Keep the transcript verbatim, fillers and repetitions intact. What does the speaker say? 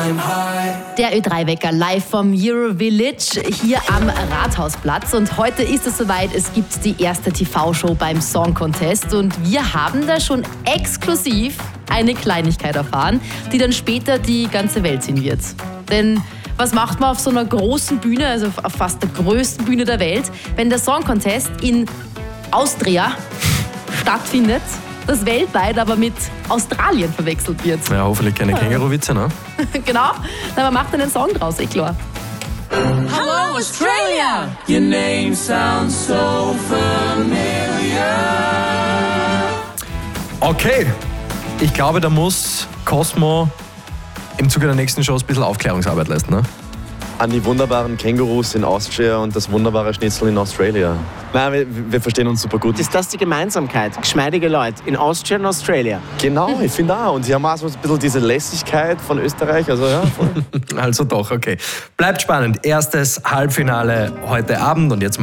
Der Ö drei Wecker live vom Eurovillage hier am Rathausplatz. Und heute ist es soweit, es gibt die erste T V-Show beim Song Contest. Und wir haben da schon exklusiv eine Kleinigkeit erfahren, die dann später die ganze Welt sehen wird. Denn was macht man auf so einer großen Bühne, also auf fast der größten Bühne der Welt, wenn der Song Contest in Austria stattfindet, das weltweit aber mit Australien verwechselt wird? Ja, hoffentlich keine Känguru-Witze, ne? Genau, na, man macht einen Song draus, eh klar. Hello, Australia! Your name sounds so familiar. Okay, ich glaube, da muss Cosmo im Zuge der nächsten Shows ein bisschen Aufklärungsarbeit leisten, ne? An die wunderbaren Kängurus in Austria und das wunderbare Schnitzel in Australia. Nein, wir, wir verstehen uns super gut. Ist das die Gemeinsamkeit? Geschmeidige Leute in Austria und Australia. Genau, ich finde auch. Und sie haben auch so ein bisschen diese Lässigkeit von Österreich. Also, ja, voll. Also doch, okay. Bleibt spannend. Erstes Halbfinale heute Abend und jetzt